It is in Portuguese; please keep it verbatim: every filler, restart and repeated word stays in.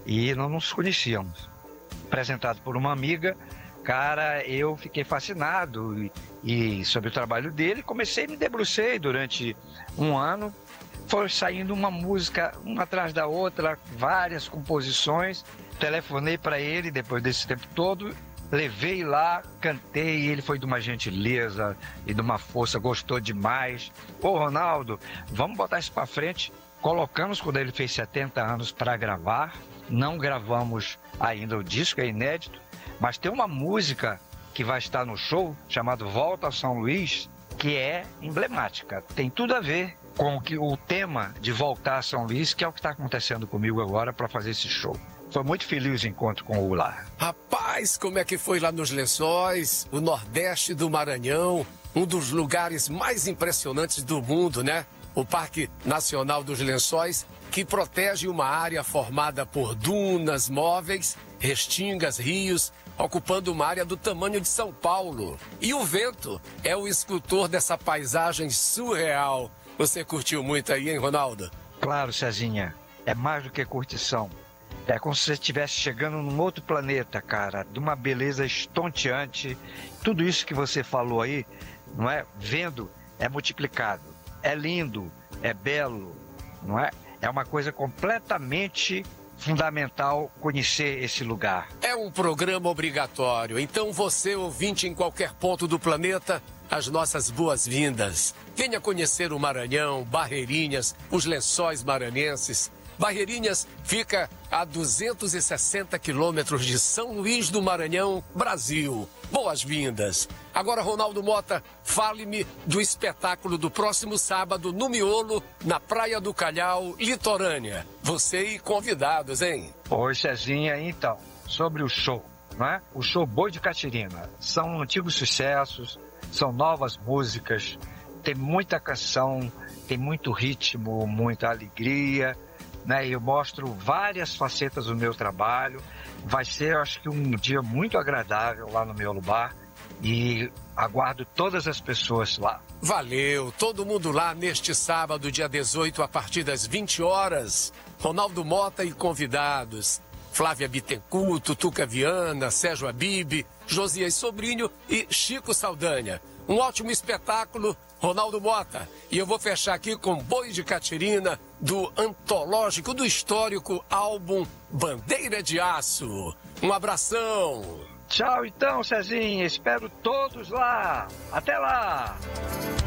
e não nos conhecíamos. Apresentado por uma amiga, cara, eu fiquei fascinado e, e sobre o trabalho dele, comecei, me debrucei durante um ano, foi saindo uma música, uma atrás da outra, várias composições, telefonei para ele depois desse tempo todo, levei lá, cantei, ele foi de uma gentileza e de uma força, gostou demais. Ô Ronaldo, vamos botar isso para frente. Colocamos quando ele fez setenta anos para gravar, não gravamos ainda o disco, é inédito, mas tem uma música que vai estar no show, chamado Volta a São Luís, que é emblemática, tem tudo a ver com que o tema de voltar a São Luís, que é o que está acontecendo comigo agora para fazer esse show. Foi muito feliz o encontro com o lá. Rapaz, como é que foi lá nos Lençóis, o Nordeste do Maranhão, um dos lugares mais impressionantes do mundo, né? O Parque Nacional dos Lençóis, que protege uma área formada por dunas móveis, restingas, rios, ocupando uma área do tamanho de São Paulo. E o vento é o escultor dessa paisagem surreal. Você curtiu muito aí, hein, Ronaldo? Claro, Cezinha, é mais do que curtição. É como se você estivesse chegando num outro planeta, cara, de uma beleza estonteante. Tudo isso que você falou aí, não é? Vendo, é multiplicado. É lindo, é belo, não é? É uma coisa completamente fundamental conhecer esse lugar. É um programa obrigatório, então você, ouvinte em qualquer ponto do planeta, as nossas boas-vindas. Venha conhecer o Maranhão, Barreirinhas, os Lençóis maranhenses. Barreirinhas fica a duzentos e sessenta quilômetros de São Luís do Maranhão, Brasil. Boas-vindas. Agora, Ronaldo Mota, fale-me do espetáculo do próximo sábado no Miolo, na Praia do Calhau, litorânea. Você e convidados, hein? Oi, Cezinha, então, sobre o show, não é? O show Boi de Catirina. São antigos sucessos, são novas músicas, tem muita canção, tem muito ritmo, muita alegria, né? Eu mostro várias facetas do meu trabalho. Vai ser, acho que, um dia muito agradável lá no Miolo Bar e aguardo todas as pessoas lá. Valeu, todo mundo lá neste sábado, dia dezoito, a partir das vinte horas. Ronaldo Mota e convidados. Flávia Bittencourt, Tutuca Viana, Sérgio Abib, Josias Sobrinho e Chico Saldanha. Um ótimo espetáculo, Ronaldo Mota. E eu vou fechar aqui com Boi de Catirina, do antológico, do histórico álbum Bandeira de Aço. Um abração. Tchau então, Cezinha. Espero todos lá. Até lá.